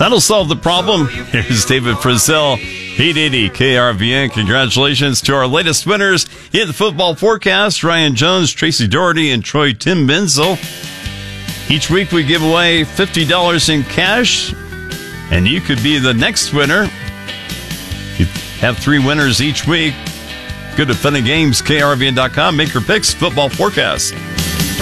That'll solve the problem. Here's David Frizzell, 880 KRVN. Congratulations to our latest winners in the football forecast, Ryan Jones, Tracy Doherty, and Troy Tim Benzel. Each week we give away $50 in cash, and you could be the next winner. You have 3 winners each week. Go to Fun and Games, KRVN.com. Make your picks, football forecast.